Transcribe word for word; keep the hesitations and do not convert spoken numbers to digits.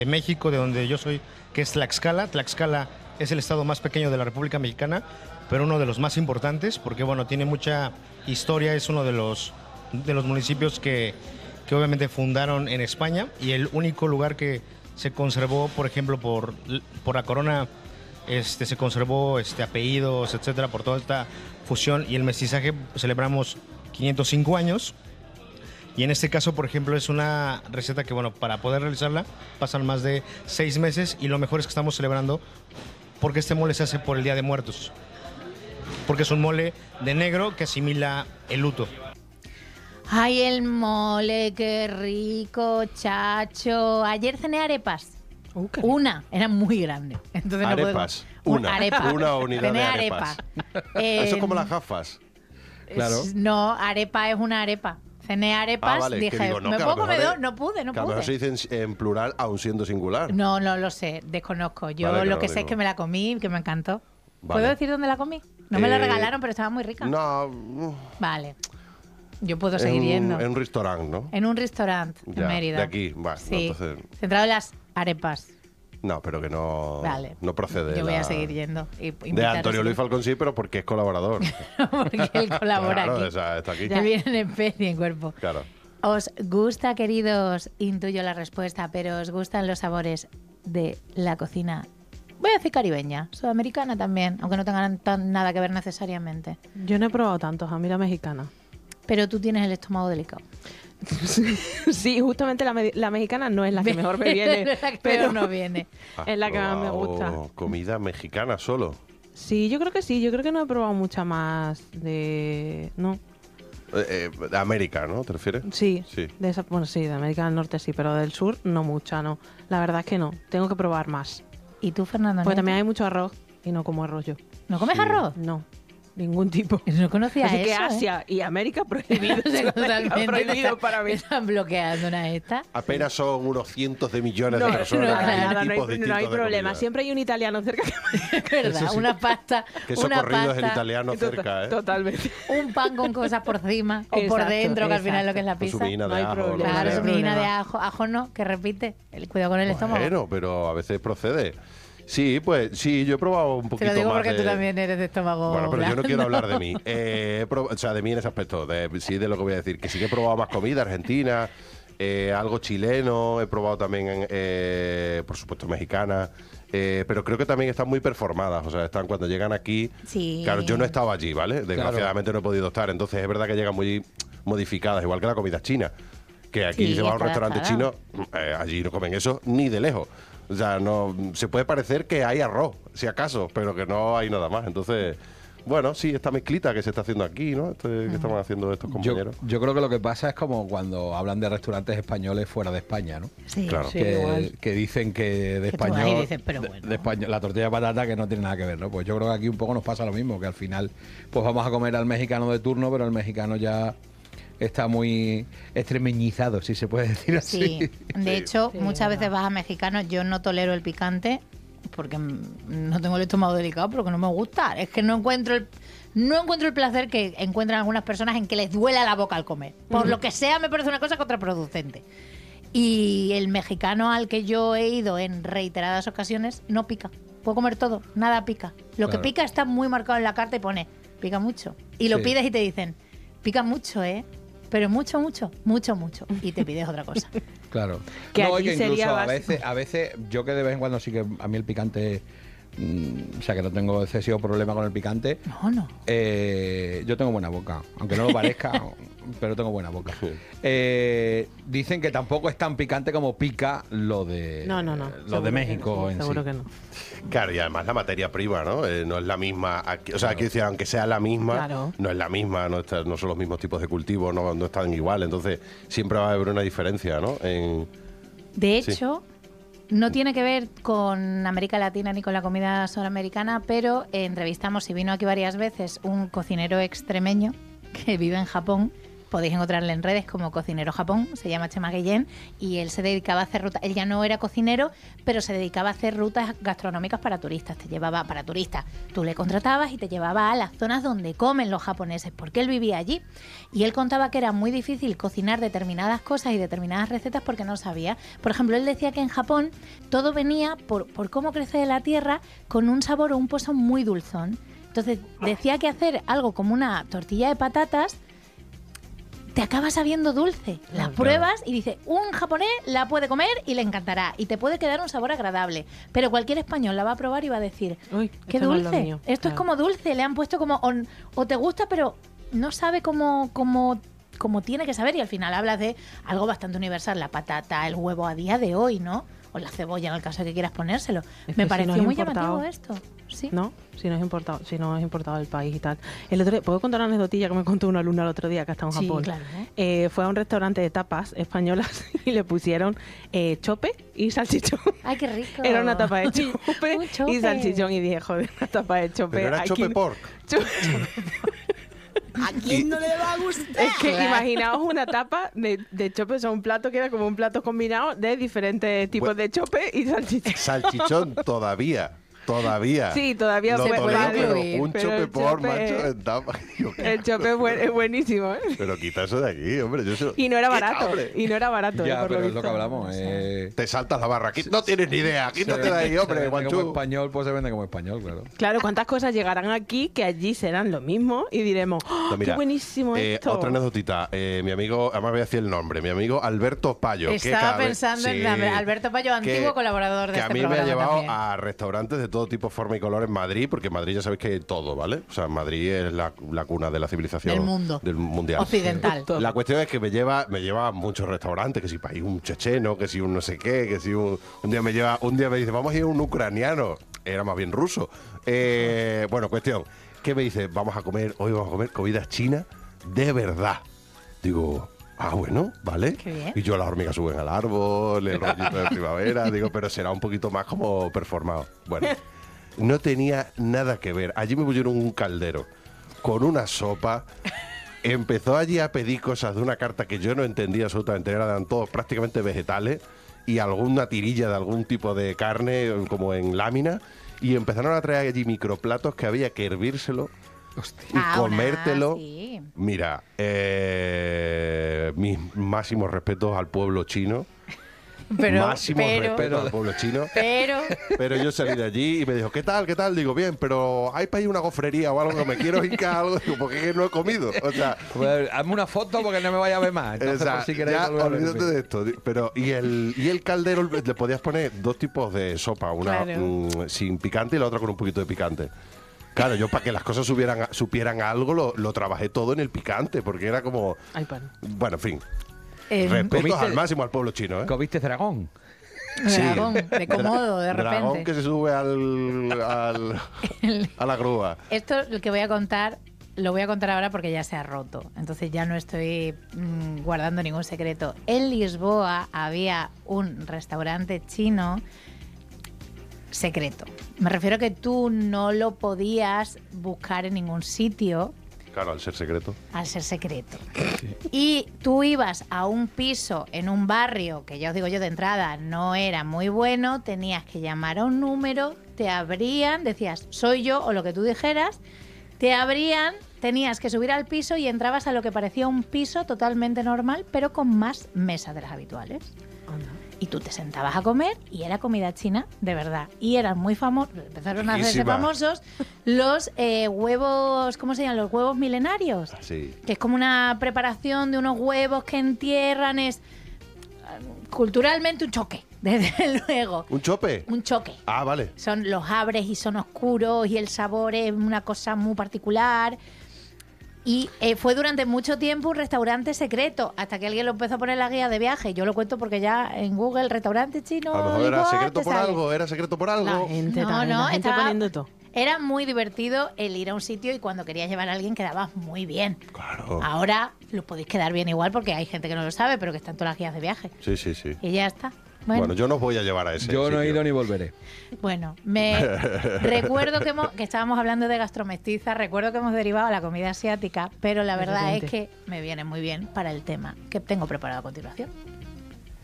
de México, de donde yo soy, que es Tlaxcala. Tlaxcala es el estado más pequeño de la República Mexicana, pero uno de los más importantes, porque bueno, tiene mucha historia, es uno de los, de los municipios que, que obviamente fundaron en España, y el único lugar que se conservó, por ejemplo, por, por la corona, este, se conservó este, apellidos, etcétera, por toda esta fusión y el mestizaje. Celebramos quinientos cinco años. Y en este caso, por ejemplo, es una receta que, bueno, para poder realizarla pasan más de seis meses, y lo mejor es que estamos celebrando porque este mole se hace por el Día de Muertos. Porque es un mole de negro que asimila el luto. Ay, el mole, qué rico, chacho. Ayer cené arepas. Uh, qué Una, eran muy grandes. Entonces Arepas. No puedo... Una. arepa. Una unidad Cené de arepas. arepa. Eso es Eh, como las gafas. Claro. No, arepa es una arepa. Cené arepas, Ah, vale, que dije, digo, no, ¿me que a puedo lo mejor comer es- dos? No pude, no Que a lo mejor se pude. dice en, en plural, aun siendo singular. No, no lo sé, desconozco. Yo Vale, que lo no que lo sé es digo. que me la comí, que me encantó. Vale. ¿Puedo decir dónde la comí? No me la Eh, regalaron, pero estaba muy rica. No, mm, Vale. Yo puedo en, seguir yendo. en un restaurante, ¿no? En un restaurante Ya, en Mérida. de aquí, va, no, Sí, entonces- centrado en las arepas. No, pero que no, Vale. no procede. Yo voy a la- seguir yendo. y De invitaros Antonio a- Luis Falcón sí, pero porque es colaborador. Porque él colabora Claro, aquí. o sea, está aquí. Que viene en especie, en cuerpo. Claro. ¿Os gusta, queridos? Intuyo la respuesta, pero ¿os gustan los sabores de la cocina? Voy a decir caribeña, sudamericana también, aunque no tengan tan, nada que ver necesariamente. Yo no he probado tantos, a mí la mexicana. Pero tú tienes el estómago delicado. Sí, justamente la, me- la mexicana no es la que mejor me viene, La que pero peor no viene. ¿Has es la que más me probado gusta. Comida mexicana solo. Sí, yo creo que sí, yo creo que no he probado mucha más de... No, Eh, eh, de América, ¿no? ¿Te refieres? sí, Sí. de esa, bueno, sí, de América del Norte sí, pero del Sur no mucha, no. La verdad es que no, tengo que probar más. ¿Y tú, Fernando? Porque también hay mucho arroz y no como arroz yo. ¿No comes Sí. arroz? No, ningún tipo. No conocía Así eso, que ¿eh? Asia y América prohibido. Totalmente. prohibido para mí. Están bloqueando una esta. Apenas son unos cientos de millones No, de no, personas. no, y nada, no tipos hay, distintos no hay de problema. comida. Siempre hay un italiano cerca que ¿Verdad? Eso sí. Una pasta, Queso una corrido es el pasta, italiano cerca, ¿eh? Totalmente. un pan con cosas por encima o por Exacto, dentro, que al final es lo que es la Con su pizza. mina No de hay ajo. problema. lo que Claro, sea. su problema. mina de ajo, ajo no, que repite. El cuidado con el estómago. Bueno, pero a veces procede. Sí, pues sí, yo he probado un Te poquito lo digo más porque de... tú también eres de estómago. Bueno, pero yo no blando. quiero hablar de mí. Eh, he prob- o sea, de mí en ese aspecto. De, sí, de lo que voy a decir. Que sí que he probado más comida argentina, eh, algo chileno. He probado también, eh, por supuesto, mexicana. Eh, pero creo que también están muy performadas. O sea, están cuando llegan aquí... Sí. Claro, yo no he estado allí, ¿vale? Desgraciadamente no he podido estar. Entonces es verdad que llegan muy modificadas, igual que la comida china. Que aquí Sí, se va a un está restaurante adaptada. chino, eh, allí no comen eso ni de lejos. O sea, no se puede parecer que hay arroz, si acaso, pero que no hay nada más. Entonces, bueno, sí, esta mezclita que se está haciendo aquí, ¿no? Esto que estamos haciendo estos Yo, compañeros. yo creo que lo que pasa es como cuando hablan de restaurantes españoles fuera de España, ¿no? Sí. Claro. Sí, que, igual. que dicen que de Que tú ahí español, dices, pero de- bueno. de español- la tortilla de patata que no tiene nada que ver, ¿no? Pues yo creo que aquí un poco nos pasa lo mismo, que al final pues vamos a comer al mexicano de turno, pero el mexicano ya está muy extremeñizado, si se puede decir así. Sí, de Sí. hecho, Sí, muchas verdad. veces vas a mexicanos, yo no tolero el picante porque mm, no tengo el estómago delicado, pero que no me gusta. Es que no encuentro el no encuentro el placer que encuentran algunas personas en que les duela la boca al comer. Por lo que sea, me parece una cosa contraproducente. Y el mexicano al que yo he ido en reiteradas ocasiones no pica. Puedo comer todo, nada pica. Lo que Claro. pica está muy marcado en la carta y pone pica mucho. Y lo Sí. pides y te dicen pica mucho, ¿eh? Pero mucho, mucho, mucho, mucho. Y te pides otra cosa. Claro. Que no, aquí y que incluso sería a básico. veces, a veces, yo que de vez en cuando sí que a mí el picante, mm, o sea que no tengo excesivo problema con el picante, No, no. eh, yo tengo buena boca, aunque no lo parezca, pero tengo buena boca. Eh, dicen que tampoco es tan picante como pica lo de, No, no, no. lo seguro de que México no, en seguro sí. que no. Claro, y además la materia prima, ¿no? Eh, no es la misma. Aquí, o sea, quiero decir, aunque sea la misma, Claro. no es la misma, no, está- no son los mismos tipos de cultivos, no, no están igual. Entonces, siempre va a haber una diferencia, ¿no? En, De Sí. hecho, no tiene que ver con América Latina ni con la comida sudamericana, pero eh, entrevistamos y vino aquí varias veces un cocinero extremeño que vive en Japón podéis encontrarle en redes como Cocinero Japón, se llama Chema Guillén, y él se dedicaba a hacer rutas, él ya no era cocinero, pero se dedicaba a hacer rutas gastronómicas para turistas, te llevaba para turistas, tú le contratabas y te llevaba a las zonas donde comen los japoneses, porque él vivía allí, y él contaba que era muy difícil cocinar determinadas cosas y determinadas recetas porque no sabía. Por ejemplo, él decía que en Japón todo venía por, por cómo crece la tierra con un sabor o un pozo muy dulzón. Entonces decía que hacer algo como una tortilla de patatas te acaba sabiendo dulce. Las Ah, pruebas claro. y dice, un japonés la puede comer y le encantará y te puede quedar un sabor agradable, pero cualquier español la va a probar y va a decir, Uy, qué esto no es dulce, lo mío. esto es Claro. como dulce, le han puesto como, o, o te gusta pero no sabe cómo, cómo, cómo tiene que saber, y al final hablas de algo bastante universal, la patata, el huevo a día de hoy, ¿no? O la cebolla en el caso de que quieras ponérselo. Es Me que si pareció no es muy importado, llamativo esto. Sí. ¿No? Si no es importado, si no es importado del país y tal. El otro día, ¿puedo contar una anécdotilla que me contó una alumna el otro día que está en Sí, Japón? claro. Eh, fue a un restaurante de tapas españolas y le pusieron eh, chope y salchichón. Ay, qué rico. Era una tapa de chope, Un chope. y salchichón y dije, joder, una tapa de chope. Pero era aquí chope no- pork. Chope- ¿A quién no le va a gustar? Es que imaginaos una tapa de, de chope, o sea, un plato que era como un plato combinado de diferentes tipos Bueno. de chope y salchichón. Salchichón todavía. Todavía. Sí, todavía Lo se puede tolero, pero incluir, un pero chope el por chope- macho en tapa. Digo, ¿qué El chope es, buen- es buenísimo, ¿eh? Pero quita eso de aquí, hombre. Yo sé- Y no era Quita, barato. hombre. Y no era barato, eh, Ya, por lo pero es lo visto. que hablamos. eh, Te saltas la barra. Aquí no tienes ni idea. se Quítate de ahí, vende- hombre, se vende como guanchú. español, pues se vende como español, claro. Claro, cuántas cosas llegarán aquí que allí serán lo mismo y diremos, ¡oh, No, mira, qué buenísimo eh, esto! Otra anécdotita. Eh, mi amigo, además voy a decir el nombre, mi amigo Alberto Payo. que Estaba cada vez- pensando en sí, Alberto Payo, antiguo que- colaborador de que este a mí me ha programa llevado también. a restaurantes de todo tipo, forma y color en Madrid, porque Madrid ya sabéis que hay todo, ¿vale? O sea, Madrid es la, la cuna de la civilización Del mundo. del mundial. Occidental. La cuestión es que me lleva, me lleva a muchos restaurantes, que si para ir un checheno, que si un no sé qué, que si un, un día me lleva, un día me dice, vamos a ir a un ucraniano, era más bien ruso. Eh, bueno, cuestión, que me dice, vamos a comer, hoy vamos a comer comida china de verdad. Digo, ah, bueno, vale. Qué bien. Y yo, las hormigas suben al árbol, el rollito de primavera, digo, pero será un poquito más como performado. Bueno, no tenía nada que ver. Allí me pusieron un caldero con una sopa. Empezó allí a pedir cosas de una carta que yo no entendía absolutamente, eran todos prácticamente vegetales y alguna tirilla de algún tipo de carne como en lámina, y empezaron a traer allí microplatos que había que hervírselo y Ah, una- comértelo. sí. Mira, eh, mis máximos respetos al pueblo chino. Pero, máximos pero, respetos al pueblo chino. pero, Pero yo salí de allí y me dijo, ¿qué tal? ¿Qué tal? Digo, bien, pero hay para ir una gofrería o algo que me quiero hincar algo, digo, porque es que no he comido. O sea, Pues, hazme una foto porque no me vaya a ver más. Entonces, o sea, por si queréis ya volver a verme. olvídate de esto. Pero, y el, y el caldero le podías poner dos tipos de sopa, una Claro. mm, sin picante y la otra con un poquito de picante. Claro, yo para que las cosas supieran, supieran algo, lo, lo trabajé todo en el picante, porque era como... Ay, pan. Bueno, en fin. eh, Respetos ¿comiste- al máximo al pueblo chino, ¿eh? ¿Comiste dragón? dragón, de Komodo, de Dragón repente. que se sube al, al- a la grúa. Esto lo que voy a contar, lo voy a contar ahora porque ya se ha roto. Entonces ya no estoy mm, guardando ningún secreto. En Lisboa había un restaurante chino secreto. Me refiero a que tú no lo podías buscar en ningún sitio Claro, al ser secreto. al ser secreto. Y tú ibas a un piso en un barrio que ya os digo yo de entrada no era muy bueno, tenías que llamar a un número, te abrían, decías soy yo o lo que tú dijeras, te abrían, tenías que subir al piso y entrabas a lo que parecía un piso totalmente normal, pero con más mesas de las habituales. Anda. Y tú te sentabas a comer y era comida china de verdad. Y eran muy famosos, empezaron a hacerse Riquísima. famosos los eh, huevos, ¿cómo se llaman? Los huevos milenarios. Sí. Que es como una preparación de unos huevos que entierran, es eh, culturalmente un choque, desde luego. ¿Un chope? Un choque. Ah, vale. Son los abres y son oscuros y el sabor es una cosa muy particular. Y eh, fue durante mucho tiempo un restaurante secreto, hasta que alguien lo empezó a poner en la guía de viaje. Yo lo cuento porque ya en Google, restaurante chino. A lo mejor era Lisboa, secreto te por sale. algo, era secreto por La algo. gente No, también, no, la gente estaba- poniendo todo. Era muy divertido el ir a un sitio y cuando querías llevar a alguien quedabas muy bien. Claro. Ahora lo podéis quedar bien igual porque hay gente que no lo sabe, pero que está en todas las guías de viaje. Sí, sí, sí. Y ya está. Bueno. Bueno, yo no os voy a llevar a ese Yo no he sitio. ido ni volveré. Bueno, me recuerdo que, hemos, que estábamos hablando de gastromestiza, recuerdo que hemos derivado a la comida asiática, pero la verdad es Excelente. que me viene muy bien para el tema que tengo preparado a continuación.